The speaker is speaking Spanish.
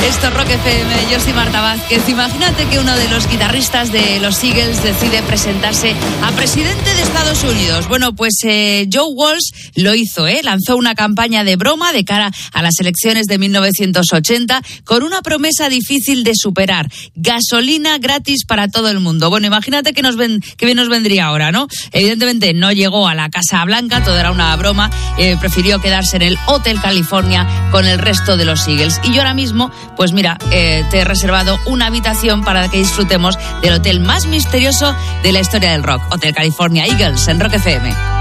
Esto es Rock FM, yo soy Marta Vázquez. Imagínate que uno de los guitarristas de los Eagles decide presentarse a presidente de Estados Unidos. Bueno, pues Joe Walsh lo hizo, lanzó una campaña de broma de cara a las elecciones de 1980 con una promesa difícil de superar: gasolina gratis para todo el mundo. Bueno, imagínate que bien nos vendría ahora, ¿no? Evidentemente no llegó a la Casa Blanca, todo era una broma, prefirió quedarse en el Hotel California con el resto de los Eagles. Y yo ahora mismo, pues mira, te he reservado una habitación para que disfrutemos del hotel más misterioso de la historia del rock, Hotel California Eagles, en Rock FM.